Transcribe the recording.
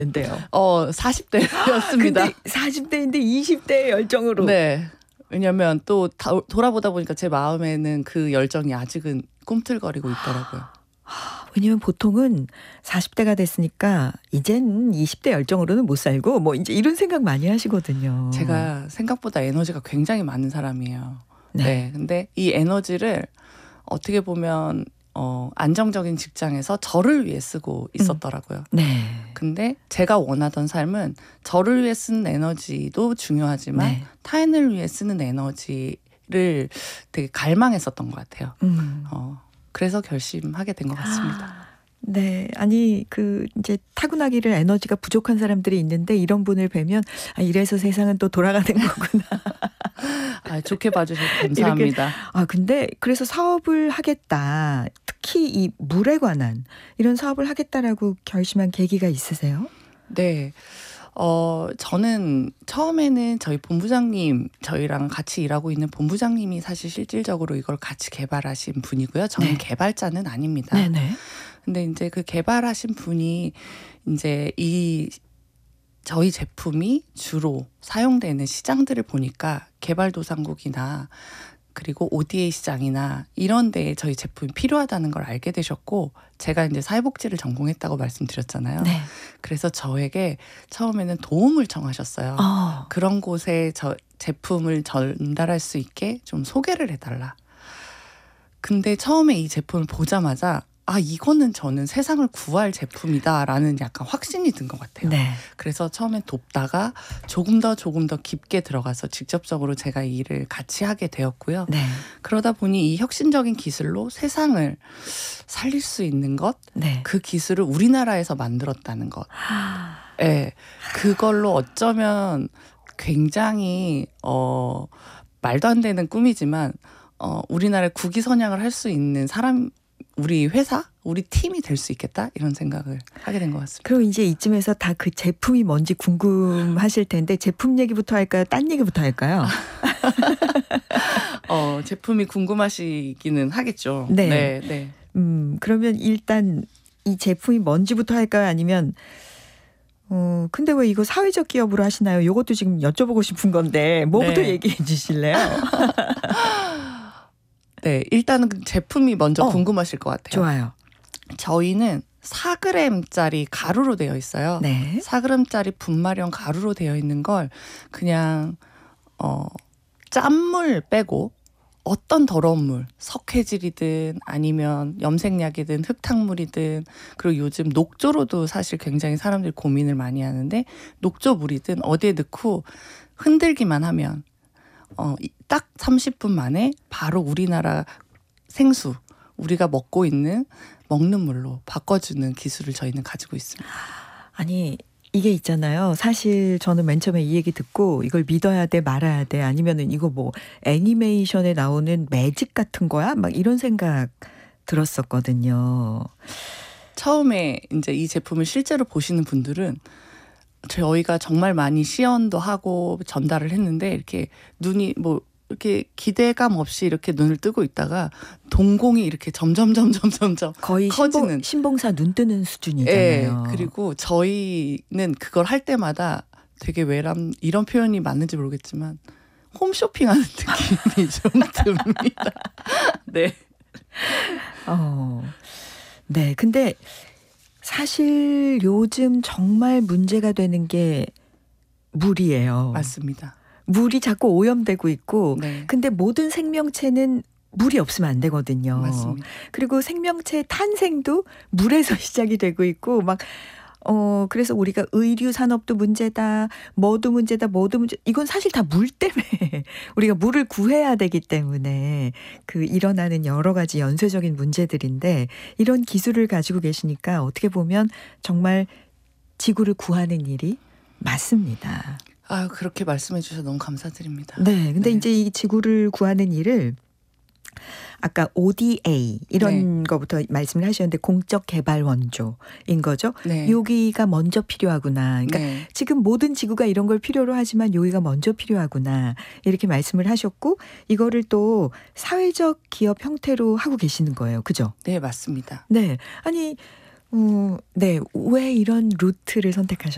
인데요. 40대였습니다. 근데 40대인데 20대의 열정으로. 네. 왜냐면 또 돌아보다 보니까 제 마음에는 그 열정이 아직은 꿈틀거리고 있더라고요. 왜냐면 보통은 40대가 됐으니까 이젠 20대 열정으로는 못 살고 뭐 이제 이런 생각 많이 하시거든요. 제가 생각보다 에너지가 굉장히 많은 사람이에요. 네. 네. 근데 이 에너지를 어떻게 보면 안정적인 직장에서 저를 위해 쓰고 있었더라고요. 네. 근데 제가 원하던 삶은 저를 위해 쓰는 에너지도 중요하지만 네. 타인을 위해 쓰는 에너지를 되게 갈망했었던 것 같아요. 그래서 결심하게 된 것 같습니다. 네. 아니 이제 타고나기를 에너지가 부족한 사람들이 있는데 이런 분을 뵈면 이래서 세상은 또 돌아가는 거구나. 좋게 봐주셔서 감사합니다. 근데 그래서 사업을 하겠다. 특히 이 물에 관한 이런 사업을 하겠다라고 결심한 계기가 있으세요? 네. 저는 처음에는 저희 본부장님, 저희랑 같이 일하고 있는 본부장님이 사실 실질적으로 이걸 같이 개발하신 분이고요. 저는 네. 개발자는 아닙니다. 네네. 근데 이제 그 개발하신 분이 이제 저희 제품이 주로 사용되는 시장들을 보니까 개발도상국이나 그리고 ODA 시장이나 이런 데에 저희 제품이 필요하다는 걸 알게 되셨고, 제가 이제 사회복지를 전공했다고 말씀드렸잖아요. 네. 그래서 저에게 처음에는 도움을 청하셨어요. 그런 곳에 제품을 전달할 수 있게 좀 소개를 해달라. 근데 처음에 이 제품을 보자마자 이거는 저는 세상을 구할 제품이다라는 약간 확신이 든 것 같아요. 네. 그래서 처음에 돕다가 조금 더 깊게 들어가서 직접적으로 제가 이 일을 같이 하게 되었고요. 네. 그러다 보니 이 혁신적인 기술로 세상을 살릴 수 있는 것, 네. 그 기술을 우리나라에서 만들었다는 것. 네, 그걸로 어쩌면 굉장히 말도 안 되는 꿈이지만 우리나라에 국위선양을 할 수 있는 우리 회사, 우리 팀이 될 수 있겠다 이런 생각을 하게 된 것 같습니다. 그럼 이제 이쯤에서 다 그 제품이 뭔지 궁금하실 텐데 제품 얘기부터 할까요? 딴 얘기부터 할까요? 제품이 궁금하시기는 하겠죠. 네. 네. 그러면 일단 이 제품이 뭔지부터 할까요? 아니면 근데 왜 이거 사회적 기업으로 하시나요? 이것도 지금 여쭤보고 싶은 건데 뭐부터 네. 얘기해 주실래요? 네, 일단은 제품이 먼저 궁금하실 것 같아요. 좋아요. 저희는 4g짜리 가루로 되어 있어요. 네. 4g짜리 분말형 가루로 되어 있는 걸 그냥 짠물 빼고 어떤 더러운 물, 석회질이든 아니면 염색약이든 흙탕물이든, 그리고 요즘 녹조로도 사실 굉장히 사람들이 고민을 많이 하는데, 녹조물이든 어디에 넣고 흔들기만 하면 딱 30분 만에 바로 우리나라 생수, 우리가 먹는 물로 바꿔주는 기술을 저희는 가지고 있습니다. 아니 이게 있잖아요. 사실 저는 맨 처음에 이 얘기 듣고 이걸 믿어야 돼 말아야 돼 아니면은 이거 뭐 애니메이션에 나오는 매직 같은 거야? 막 이런 생각 들었었거든요. 처음에 이제 이 제품을 실제로 보시는 분들은 저희가 정말 많이 시연도 하고 전달을 했는데 이렇게 눈이 이렇게 기대감 없이 이렇게 눈을 뜨고 있다가 동공이 이렇게 점점 거의 커지는 신봉사 눈 뜨는 수준이잖아요. 그리고 저희는 그걸 할 때마다 되게 이런 표현이 맞는지 모르겠지만 홈쇼핑하는 느낌이 좀 듭니다. 네. 네. 근데 사실 요즘 정말 문제가 되는 게 물이에요. 맞습니다. 물이 자꾸 오염되고 있고, 네. 근데 모든 생명체는 물이 없으면 안 되거든요. 맞습니다. 그리고 생명체 탄생도 물에서 시작이 되고 있고, 그래서 우리가 의류 산업도 문제다, 뭐도 문제다, 이건 사실 다 물 때문에 우리가 물을 구해야 되기 때문에 일어나는 여러 가지 연쇄적인 문제들인데, 이런 기술을 가지고 계시니까 어떻게 보면 정말 지구를 구하는 일이 맞습니다. 그렇게 말씀해 주셔서 너무 감사드립니다. 네. 근데 이제 이 지구를 구하는 일을 아까 ODA 이런 거부터 말씀을 하셨는데 공적 개발 원조인 거죠. 네. 여기가 먼저 필요하구나. 그러니까 지금 모든 지구가 이런 걸 필요로 하지만 여기가 먼저 필요하구나. 이렇게 말씀을 하셨고 이거를 또 사회적 기업 형태로 하고 계시는 거예요. 그죠? 네, 맞습니다. 네. 아니 네. 왜 이런 루트를 선택하셨어요?